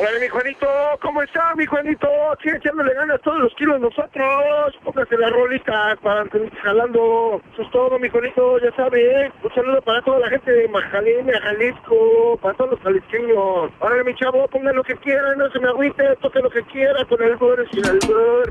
Órale, mi Juanito, ¿cómo está, mi Juanito? Sigue echándole ganas todos los kilos nosotros. Póngase la rolita para jalando. Eso es todo, mi Juanito, ya sabe, ¿eh? Un saludo para toda la gente de Majaline, Jalisco, para todos los jalisqueños. Órale, mi chavo, ponga lo que quiera, no se me agüite, toque lo que quiera, con el albur, sin albur.